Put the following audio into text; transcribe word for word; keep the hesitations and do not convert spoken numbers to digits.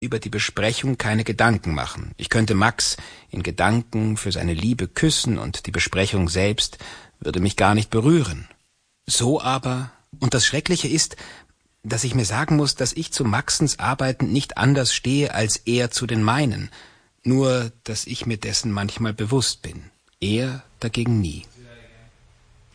über die Besprechung keine Gedanken machen. Ich könnte Max in Gedanken für seine Liebe küssen und die Besprechung selbst würde mich gar nicht berühren. So aber, und das Schreckliche ist, dass ich mir sagen muss, dass ich zu Maxens Arbeiten nicht anders stehe als er zu den meinen, nur dass ich mir dessen manchmal bewusst bin, er dagegen nie.